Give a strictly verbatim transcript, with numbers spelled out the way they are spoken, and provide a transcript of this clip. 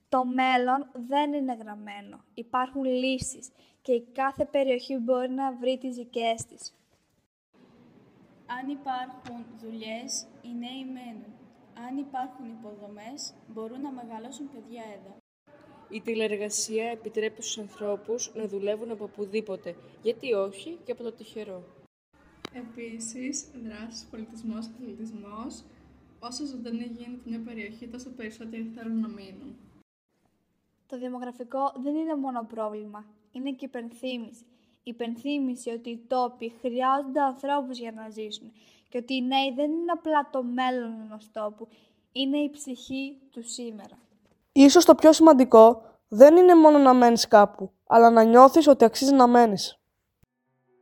Το μέλλον δεν είναι γραμμένο. Υπάρχουν λύσεις και η κάθε περιοχή μπορεί να βρει τις δικές της. Αν υπάρχουν δουλειές, οι νέοι μένουν. Αν υπάρχουν υποδομές, μπορούν να μεγαλώσουν παιδιά εδώ. Η τηλεεργασία επιτρέπει στους ανθρώπους να δουλεύουν από οπουδήποτε, γιατί όχι και από το τυχερό. Επίσης, δράσεις, πολιτισμός, αθλητισμός, όσο ζωντανή γίνεται μια περιοχή, τόσο περισσότεροι θέλουν να μείνουν. Το δημογραφικό δεν είναι μόνο πρόβλημα, είναι και υπενθύμηση. Υπενθύμηση ότι οι τόποι χρειάζονται ανθρώπους για να ζήσουν και ότι οι νέοι δεν είναι απλά το μέλλον ενός τόπου, είναι η ψυχή του σήμερα. Ίσως το πιο σημαντικό δεν είναι μόνο να μένεις κάπου, αλλά να νιώθεις ότι αξίζει να μένεις.